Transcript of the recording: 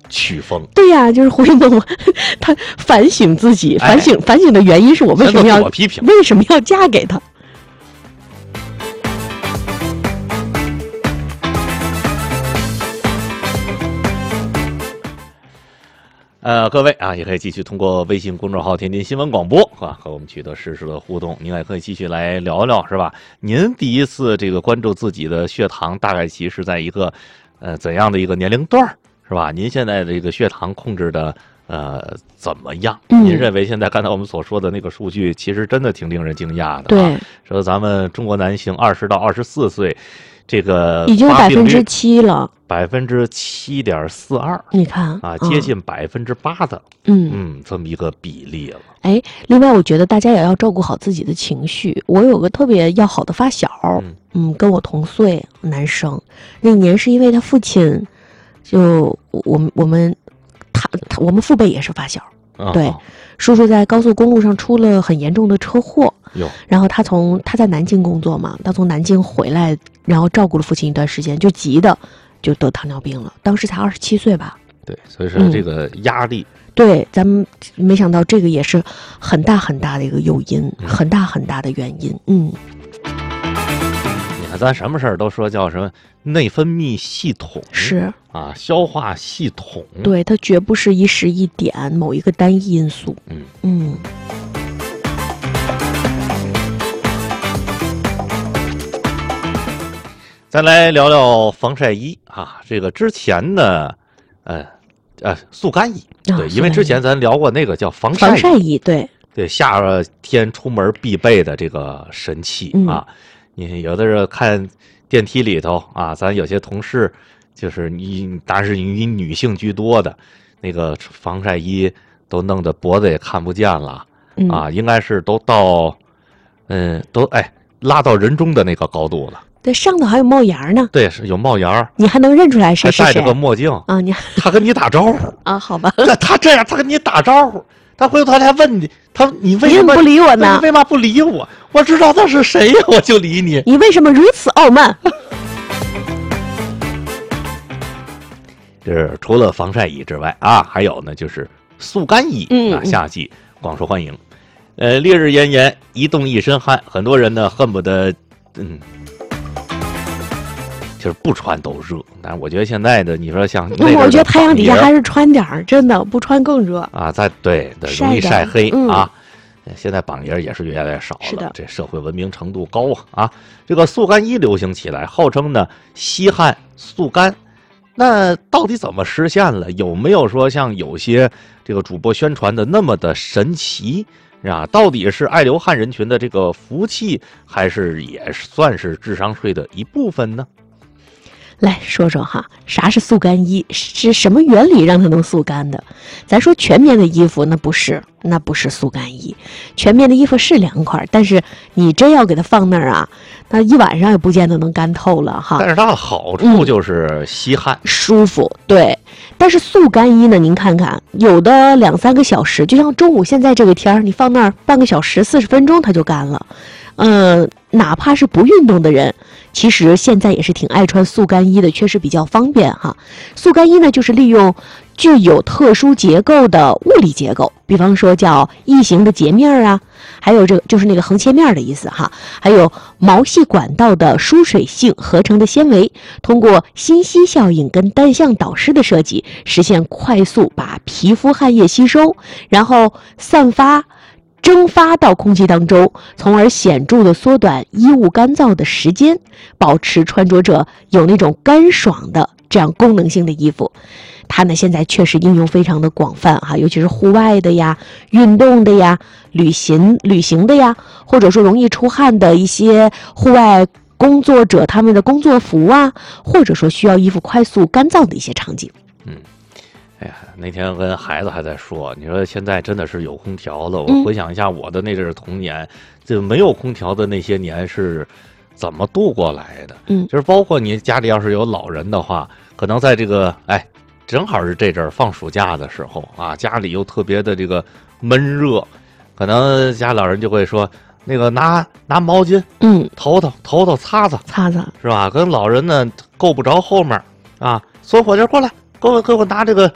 曲风。 对呀，就是胡云梦，他反省自己，反省的原因是我为什么要批评， 为什么要嫁给他。 各位啊，也可以继续通过微信公众号天津新闻广播啊，和我们取得实时的互动。您也可以继续来聊聊，是吧？您第一次这个关注自己的血糖，大概其实在一个怎样的一个年龄段，是吧？您现在的这个血糖控制的怎么样？您认为现在刚才我们所说的那个数据，其实真的挺令人惊讶的。 对， 说咱们中国男性20到24岁。这个已经7%了 ，7.42%， 你看啊，接近8%的，这么一个比例了。 哎，另外我觉得大家也要照顾好自己的情绪。我有个特别要好的发小，跟我同岁，男生，那年是因为他父亲，就我们父辈也是发小。对，叔叔在高速公路上出了很严重的车祸，然后他在南京工作嘛，他从南京回来，然后照顾了父亲一段时间，就急的就得糖尿病了，当时才27岁吧。 对，所以说这个压力， 对，咱们没想到这个也是很大很大的一个诱因，很大很大的原因。 你看咱什么事儿都说叫什么内分泌系统， 是啊，消化系统， 对，它绝不是一时一点某一个单一因素。 再来聊聊防晒衣啊，这个之前呢，速干衣，对，因为之前咱聊过那个叫防晒衣，对， 夏天出门必备的这个神器啊。你有的时候看电梯里头啊，咱有些同事就是当然是以女性居多的，那个防晒衣都弄得脖子也看不见了啊，应该是都到拉到人中的那个高度了。 对，上头还有帽檐呢。 对，是有帽檐， 你还能认出来谁是谁？ 还戴着个墨镜啊， 他跟你打招呼啊，好吧。 他这样，他跟你打招呼，他回头还问你，你为什么不理我呢？ 你为嘛不理我？我知道他是谁呀，我就理你。 你为什么如此傲慢？ 这是除了防晒衣之外啊，还有呢就是速干衣啊，夏季广受欢迎。烈日炎炎，一动一身汗，很多人呢恨不得就是不穿都热，但是我觉得现在的你说像我觉得太阳底下还是穿点儿，真的不穿更热啊。对，容易晒黑啊。现在绑爷也是越来越少了，是的，这社会文明程度高啊。这个速干衣流行起来，号称呢吸汗速干，那到底怎么实现了？有没有说像有些这个主播宣传的那么的神奇？啊，到底是爱流汗人群的这个福气，还是也算是智商税的一部分呢？ 来说说哈，啥是速干衣？是什么原理让它能速干的？咱说全棉的衣服，那不是速干衣。全棉的衣服是凉快，但是你真要给它放那儿啊，那一晚上也不见得能干透了哈。 但是它的好处就是吸汗、 舒服，对。但是速干衣呢，您看看，有的2-3个小时，就像中午现在这个天儿，你放那儿半个小时、40分钟它就干了。哪怕是不运动的人，其实现在也是挺爱穿速干衣的，确实比较方便哈。速干衣呢，就是利用具有特殊结构的物理结构，比方说叫异形的截面啊，还有这个就是那个横切面的意思哈，还有毛细管道的疏水性合成的纤维，通过心吸效应跟单向导湿的设计，实现快速把皮肤汗液吸收，然后蒸发到空气当中，从而显著的缩短衣物干燥的时间，保持穿着者有那种干爽的这样功能性的衣服。它呢现在确实应用非常的广泛哈，尤其是户外的呀、运动的呀、旅行的呀，或者说容易出汗的一些户外工作者他们的工作服啊，或者说需要衣服快速干燥的一些场景。 哎呀，那天跟孩子还在说，你说现在真的是有空调了。我回想一下我的那阵童年，这没有空调的那些年是怎么度过来的？就是包括你家里要是有老人的话，可能在这个正好是这阵放暑假的时候啊，家里又特别的这个闷热，可能家老人就会说那个拿毛巾，头擦是吧？跟老人呢够不着后面啊，锁火劲过来。给我拿这个